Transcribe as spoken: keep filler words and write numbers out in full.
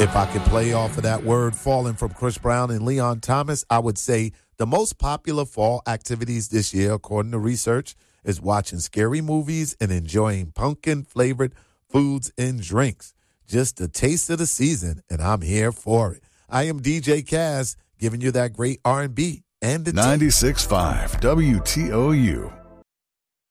If I could play off of that word falling from Chris Brown and Leon Thomas, I would say the most popular fall activities this year, according to research, is watching scary movies and enjoying pumpkin-flavored foods and drinks. Just a taste of the season, and I'm here for it. I am D J Kaz, giving you that great R and B and the ninety-six point five W T O U.